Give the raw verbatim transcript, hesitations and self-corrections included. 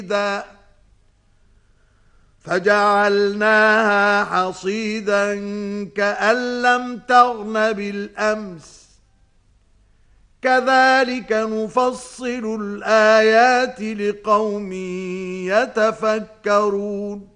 فجعلناها حصيدا كأن لم تغن بالأمس كذلك نفصل الآيات لقوم يتفكرون